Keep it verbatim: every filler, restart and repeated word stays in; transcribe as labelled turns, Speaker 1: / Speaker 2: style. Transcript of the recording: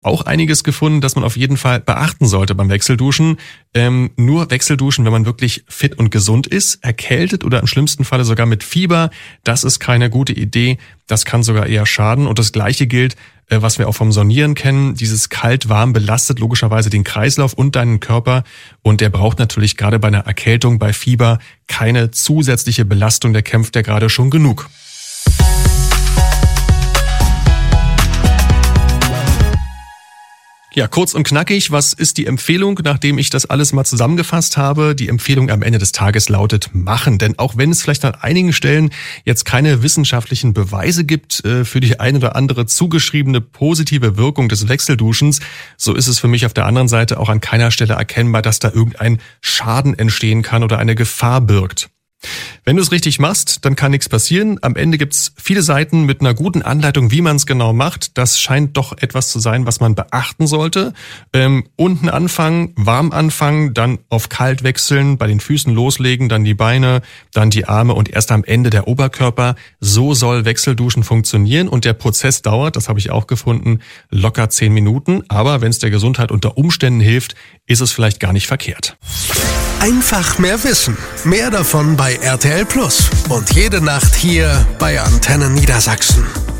Speaker 1: auch einiges gefunden, das man auf jeden Fall beachten sollte beim Wechselduschen. Ähm, nur Wechselduschen, wenn man wirklich fit und gesund ist, erkältet oder im schlimmsten Falle sogar mit Fieber. Das ist keine gute Idee. Das kann sogar eher schaden. Und das Gleiche gilt, äh, was wir auch vom Sonieren kennen. Dieses Kalt-Warm belastet logischerweise den Kreislauf und deinen Körper. Und der braucht natürlich gerade bei einer Erkältung, bei Fieber keine zusätzliche Belastung. Der kämpft ja gerade schon genug. Ja, kurz und knackig, was ist die Empfehlung, nachdem ich das alles mal zusammengefasst habe? Die Empfehlung am Ende des Tages lautet machen. Denn auch wenn es vielleicht an einigen Stellen jetzt keine wissenschaftlichen Beweise gibt äh, für die eine oder andere zugeschriebene positive Wirkung des Wechselduschens, so ist es für mich auf der anderen Seite auch an keiner Stelle erkennbar, dass da irgendein Schaden entstehen kann oder eine Gefahr birgt. Wenn du es richtig machst, dann kann nichts passieren. Am Ende gibt's viele Seiten mit einer guten Anleitung, wie man es genau macht. Das scheint doch etwas zu sein, was man beachten sollte. Ähm, unten anfangen, warm anfangen, dann auf kalt wechseln, bei den Füßen loslegen, dann die Beine, dann die Arme und erst am Ende der Oberkörper. So soll Wechselduschen funktionieren und der Prozess dauert, das habe ich auch gefunden, locker zehn Minuten. Aber wenn es der Gesundheit unter Umständen hilft, ist es vielleicht gar nicht verkehrt.
Speaker 2: Einfach mehr wissen. Mehr davon bei R T L Plus. Und jede Nacht hier bei Antenne Niedersachsen.